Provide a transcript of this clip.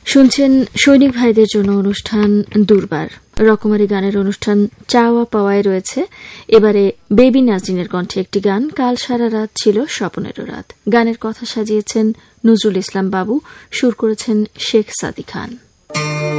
শুনছেন সৈনিক ভাইদের জন্য অনুষ্ঠান দুর্বার। রকমারি গানের অনুষ্ঠান চাওয়া পাওয়ায় রয়েছে এবারে বেবি নাজরিনের কণ্ঠে একটি গান, কাল সারা রাত ছিল স্বপনেরও রাত। গানের কথা সাজিয়েছেন নজরুল ইসলাম বাবু, সুর করেছেন শেখ সাদি খান।